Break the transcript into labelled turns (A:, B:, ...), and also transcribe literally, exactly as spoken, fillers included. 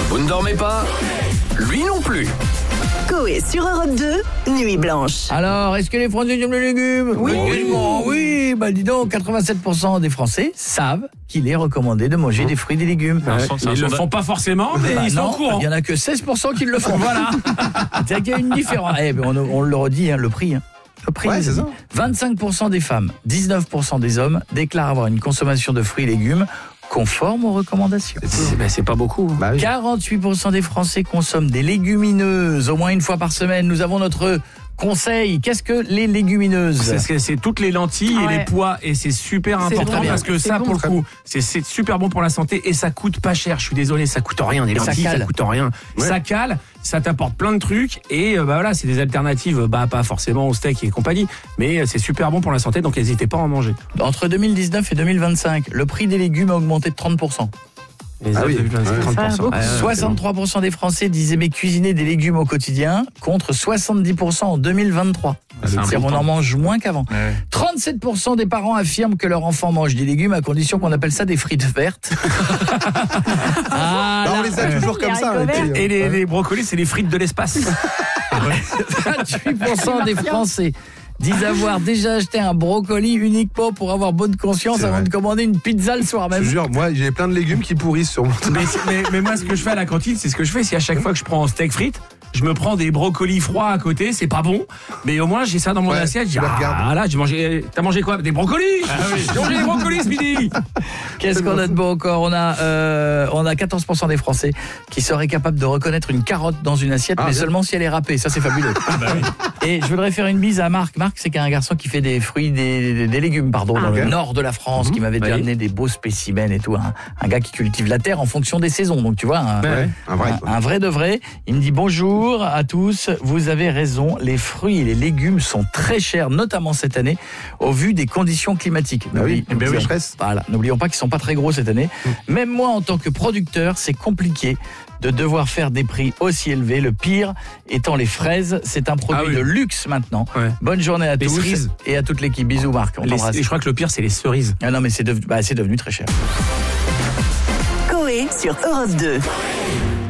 A: Vous ne dormez pas ? Lui non plus.
B: Coé sur Europe deux, Nuit Blanche.
C: Alors, est-ce que les Français aiment les légumes ?
B: Oui.
C: Bon, oui, bah dis donc, quatre-vingt-sept pour cent des Français savent qu'il est recommandé de manger des fruits et des légumes.
D: Ouais, ils le font pas forcément, mais
C: Bah
D: ils sont
C: non,
D: au courant.
C: il y en a que seize pour cent qui le font. Voilà. C'est qu'il y a une différence. Eh ben, on, on le redit, hein, le prix. Hein. Le prix,
E: Ouais,
C: les
E: c'est
C: amis. vingt-cinq pour cent des femmes, dix-neuf pour cent des hommes déclarent avoir une consommation de fruits et légumes conforme aux recommandations.
D: C'est, ben, c'est pas beaucoup.
E: Bah oui.
C: quarante-huit pour cent des Français consomment des légumineuses au moins une fois par semaine. Nous avons notre conseil. Qu'est-ce que les légumineuses ?
D: C'est, c'est, c'est toutes les lentilles
F: Ah ouais.
D: et les pois et c'est super
F: C'est
D: important
F: bon,
D: parce que
F: c'est
D: ça
F: bon.
D: pour le coup c'est, c'est super bon pour la santé et ça coûte pas cher. Je suis désolé, ça coûte rien. Des
C: Et ça
D: lentilles, ça,
C: cale.
D: coûte rien.
E: Ouais.
D: Ça cale, ça t'apporte plein de trucs et euh, bah voilà, c'est des alternatives, bah pas forcément au steak et compagnie, mais euh, c'est super bon pour la santé, donc n'hésitez pas à en manger.
C: Entre deux mille dix-neuf et deux mille vingt-cinq, le prix des légumes a augmenté de trente pour cent.
D: Les
E: Ah
D: œufs,
E: oui.
D: t'as vu, c'est
E: Ouais.
D: trente pour cent.
F: Ça, beaucoup.
D: Ouais, ouais,
C: soixante-trois pour cent des Français disent aimer cuisiner des légumes au quotidien contre soixante-dix pour cent en deux mille vingt-trois.
D: c'est
C: C'est-à-dire qu'on
D: important.
C: en mange moins qu'avant. trente-sept pour cent des parents affirment que leur enfant mange des légumes à condition qu'on appelle ça des frites vertes. Ah,
E: Bah, on
C: là,
E: les a toujours
F: Les
E: comme ça.
F: haricots
E: et puis,
F: verts.
E: euh,
D: Et les, les brocolis, c'est les frites de l'espace.
C: vingt-huit pour cent des Français disent avoir déjà acheté un brocoli uniquement pour avoir bonne conscience
E: C'est
C: avant
E: vrai.
C: de commander une pizza le soir
E: Je
C: même.
E: te jure, moi j'ai plein de légumes qui pourrissent sur mon
D: mais, c'est- mais, mais moi, ce que je fais à la cantine, c'est ce que je fais. Si à chaque fois que je prends un steak frites, je me prends des brocolis froids à côté, c'est pas bon, mais au moins j'ai ça dans mon
E: Ouais,
D: assiette. Je dis,
E: tu les regardes.
D: ah là, j'ai mangé. T'as mangé quoi ? Des brocolis ? J'ai mangé des brocolis ce midi.
C: Qu'est-ce qu'on a de beau encore ? On a, euh, on a quatorze pour cent des Français qui seraient capables de reconnaître une carotte dans une assiette,
E: Ah,
C: mais
E: bien.
C: seulement si elle est râpée. Ça, c'est fabuleux. Et je voudrais faire une bise à Marc. Marc, c'est un garçon qui fait des fruits, des, des, des légumes, pardon, dans
E: ok.
C: le nord de la France, qui m'avait déjà
D: Oui.
C: amené des beaux spécimens et tout. Un, un gars qui cultive la terre en fonction des saisons. Donc, tu vois, un,
E: Ouais, un vrai.
C: un,
E: quoi.
C: un vrai de vrai. Il me dit bonjour à tous. Vous avez raison. Les fruits et les légumes sont très chers, notamment cette année, au vu des conditions climatiques.
E: Bah oui,
C: N'oublie- n'oublions-
E: sécheresse.
C: voilà, n'oublions pas qu'ils sont pas très gros cette année.
E: Mm.
C: Même moi, en tant que producteur, c'est compliqué de devoir faire des prix aussi élevés. Le pire étant les fraises. C'est un produit
D: Ah oui.
C: de luxe maintenant.
D: Ouais.
C: Bonne journée à
D: Les
C: tous
D: cerises.
C: et à toute l'équipe. Bisous Marc. On
D: Les-
C: t'embrasse.
D: et je crois que le pire, c'est les cerises.
C: Ah non mais c'est devenu, bah, c'est devenu très cher.
B: Coé sur Europe deux.